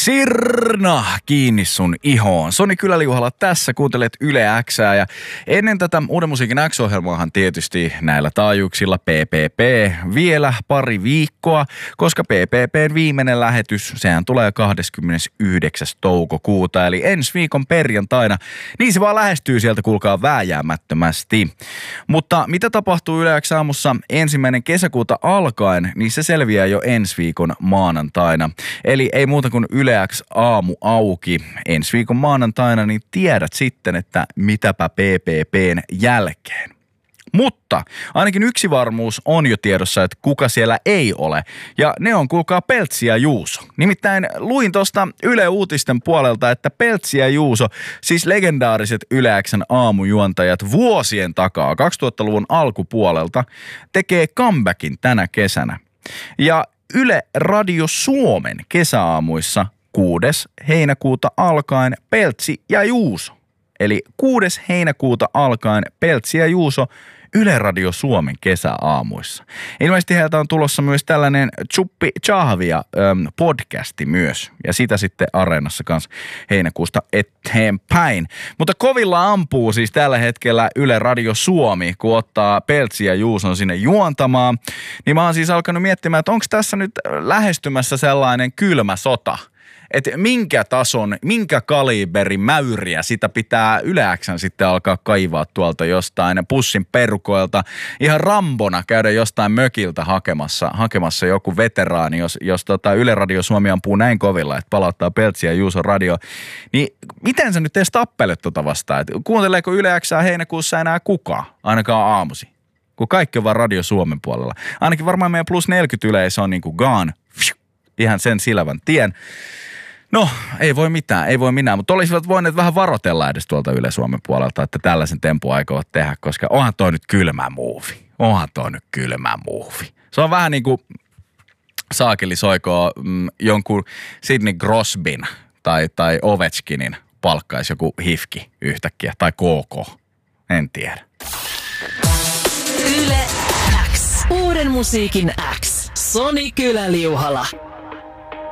Sirna kiinni sun ihoon. Soni Kyläliuhalla tässä, kuuntelet Yle X:ää ja ennen tätä Uuden musiikin X-ohjelmaahan tietysti näillä taajuuksilla PPP vielä pari viikkoa, koska PPPn viimeinen lähetys, sehän tulee 29. toukokuuta, eli ensi viikon perjantaina. Niin se vaan lähestyy sieltä, kuulkaa, vääjäämättömästi. Mutta mitä tapahtuu Yle X-aamussa 1. kesäkuuta alkaen, niin se selviää jo ensi viikon maanantaina. Eli ei muuta kuin Yle X aamu auki ensi viikon maanantaina, niin tiedät sitten, että mitäpä PPPn jälkeen. Mutta ainakin yksi varmuus on jo tiedossa, että kuka siellä ei ole. Ja ne on, kuulkaa, Peltsi ja Juuso. Nimittäin luin tuosta Yle Uutisten puolelta, että Peltsi ja Juuso, siis legendaariset Yle X:n aamujuontajat vuosien takaa 2000-luvun alkupuolelta, tekee comebackin tänä kesänä. Ja Yle Radio Suomen kesäaamuissa 6. heinäkuuta alkaen Peltsi ja Juuso. Eli 6. heinäkuuta alkaen Peltsi ja Juuso Yle Radio Suomen kesäaamuissa. Ilmeisesti heiltä on tulossa myös tällainen Chuppi Chahvia podcasti myös. Ja sitä sitten Areenassa kanssa heinäkuusta eteenpäin. Mutta kovilla ampuu siis tällä hetkellä Yle Radio Suomi, kun ottaa Peltsi ja Juuson sinne juontamaan. Niin mä oon siis alkanut miettimään, että onko tässä nyt lähestymässä sellainen kylmä sota. Että minkä tason, minkä kaliberin mäyriä sitä pitää Yle X:n sitten alkaa kaivaa tuolta jostain pussin perukoilta. Ihan Rambona käydä jostain mökiltä hakemassa joku veteraani, jos Yle Radio Suomi ampuu näin kovilla, että palauttaa Peltsi ja Juuson radio. Niin miten sä nyt edes tappelet tota vastaan? Et kuunteleeko Yle X:ää heinäkuussa enää kukaan, ainakaan aamusi? Kun kaikki on vaan Radio Suomen puolella. Ainakin varmaan meidän plus 40 yleisö on niin kuin gone. Ihan sen silvän tien. No, ei voi mitään, mutta olisivat voineet vähän varotella edes tuolta Yle Suomen puolelta, että tällaisen tempun aikovat tehdä, koska onhan toi nyt kylmä muuvi. Se on vähän niin kuin saakeli soikoo jonkun Sidney Crosbyn tai Ovechkinin palkkaisi joku hifki yhtäkkiä, tai KK, en tiedä. Yle X. Uuden musiikin X. Soni Kyläliuhala.